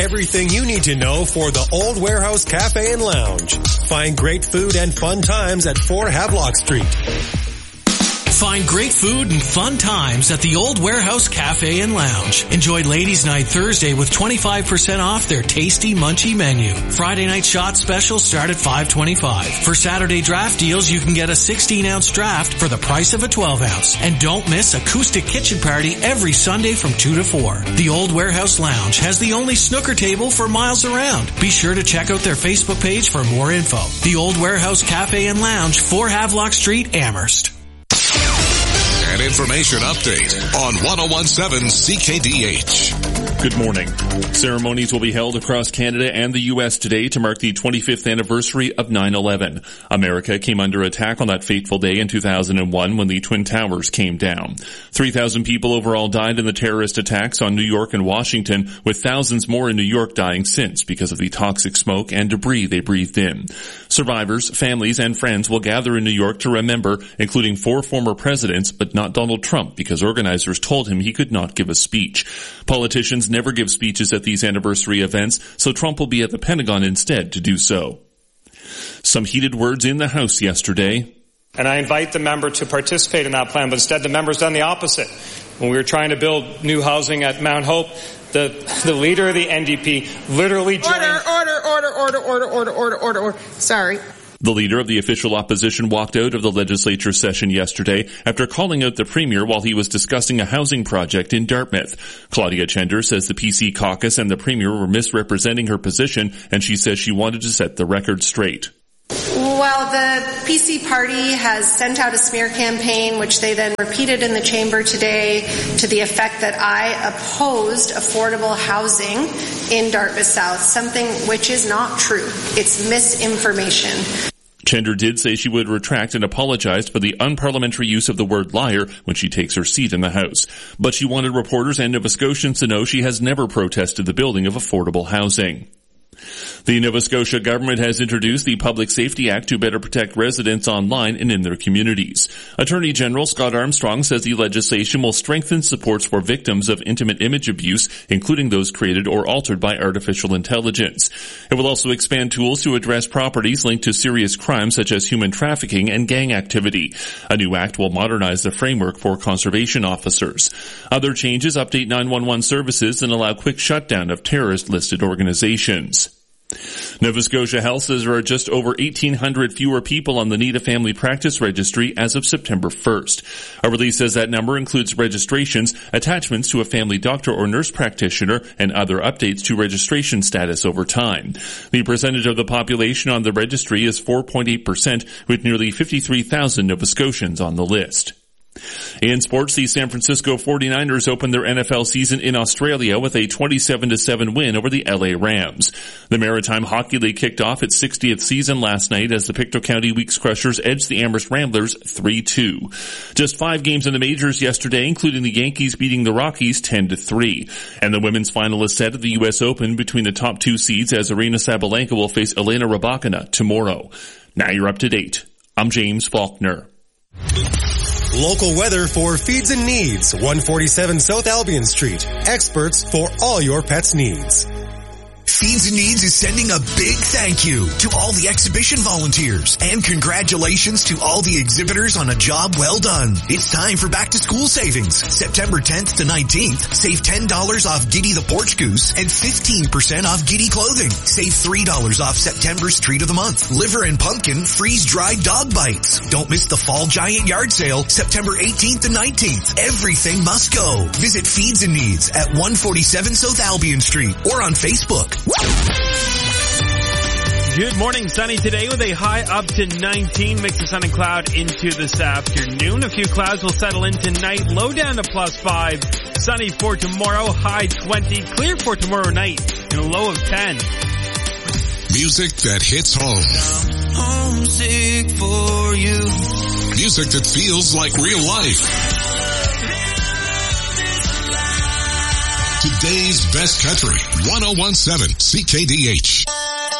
everything you need to know for the Old Warehouse Cafe and Lounge. Find great food and fun times at 4 Havelock Street. Find great food and fun times at the Old Warehouse Cafe and Lounge. Enjoy Ladies' Night Thursday with 25% off their tasty munchy menu. Friday night shot specials start at $5.25. For Saturday draft deals, you can get a 16-ounce draft for the price of a 12-ounce. And don't miss Acoustic Kitchen Party every Sunday from 2 to 4. The Old Warehouse Lounge has the only snooker table for miles around. Be sure to check out their Facebook page for more info. The Old Warehouse Cafe and Lounge, 4 Havelock Street, Amherst. An information update on 101.7 CKDH. Good morning. Ceremonies will be held across Canada and the U.S. today to mark the 25th anniversary of 9/11. America came under attack on that fateful day in 2001 when the Twin Towers came down. 3,000 people overall died in the terrorist attacks on New York and Washington, with thousands more in New York dying since because of the toxic smoke and debris they breathed in. Survivors, families, and friends will gather in New York to remember, including 4 former presidents, but not Donald Trump, because organizers told him he could not give a speech. Politicians never give speeches at these anniversary events, so Trump will be at the Pentagon instead to do so. Some heated words in the House yesterday. And I invite the member to participate in that plan, but instead the member's done the opposite. When we were trying to build new housing at Mount Hope, the leader of the NDP literally joined... Order. Sorry. The leader of the official opposition walked out of the legislature session yesterday after calling out the premier while he was discussing a housing project in Dartmouth. Claudia Chender says the PC caucus and the premier were misrepresenting her position, and she says she wanted to set the record straight. Well, the PC party has sent out a smear campaign, which they then repeated in the chamber today, to the effect that I opposed affordable housing in Dartmouth South, something which is not true. It's misinformation. Chender did say she would retract and apologized for the unparliamentary use of the word liar when she takes her seat in the House. But she wanted reporters and Nova Scotians to know she has never protested the building of affordable housing. The Nova Scotia government has introduced the Public Safety Act to better protect residents online and in their communities. Attorney General Scott Armstrong says the legislation will strengthen supports for victims of intimate image abuse, including those created or altered by artificial intelligence. It will also expand tools to address properties linked to serious crimes such as human trafficking and gang activity. A new act will modernize the framework for conservation officers. Other changes update 911 services and allow quick shutdown of terrorist-listed organizations. Nova Scotia Health says there are just over 1,800 fewer people on the Need a Family Practice Registry as of September 1st. A release says that number includes registrations, attachments to a family doctor or nurse practitioner, and other updates to registration status over time. The percentage of the population on the registry is 4.8%, with nearly 53,000 Nova Scotians on the list. In sports, the San Francisco 49ers opened their NFL season in Australia with a 27-7 win over the LA Rams. The Maritime Hockey League kicked off its 60th season last night as the Pictou County Weeks Crushers edged the Amherst Ramblers 3-2. Just 5 games in the majors yesterday, including the Yankees beating the Rockies 10-3. And the women's final is set at the U.S. Open between the top 2 seeds as Aryna Sabalenka will face Elena Rybakina tomorrow. Now you're up to date. I'm James Faulkner. Local weather for Feeds and Needs, 147 South Albion Street. Experts for all your pets' needs. Feeds and Needs is sending a big thank you to all the exhibition volunteers and congratulations to all the exhibitors on a job well done. It's time for back to school savings. September 10th to 19th, save $10 off Giddy the Porch Goose and 15% off Giddy clothing. Save $3 off September's Treat of the Month, Liver and Pumpkin freeze-dried dog bites. Don't miss the Fall Giant Yard Sale, September 18th to 19th. Everything must go. Visit Feeds and Needs at 147 South Albion Street or on Facebook. Good morning. Sunny today with a high up to 19. Mix of sun and cloud into this afternoon. A few clouds will settle in tonight. Low down to +5. Sunny for tomorrow. High 20. Clear for tomorrow night. And a low of 10. Music that hits home. Homesick for you. Music that feels like real life. Today's best country, 101.7 CKDH.